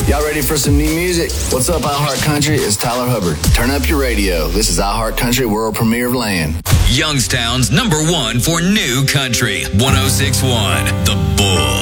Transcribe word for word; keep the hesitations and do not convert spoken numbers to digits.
Y'all ready for some new music? What's up, iHeart Country? It's Tyler Hubbard. Turn up your radio. This is iHeart Country, world premiere of land. Youngstown's number one for new country. one oh six point one, The Bull.